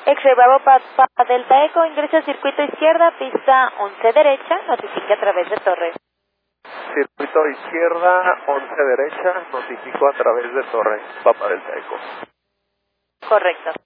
X-Ray Bravo Papa Delta Eco, ingresa circuito izquierda, pista 11 derecha, notifique a través de torre. Circuito izquierda, 11 derecha, notifico a través de torre, Papa Delta Eco. Correcto.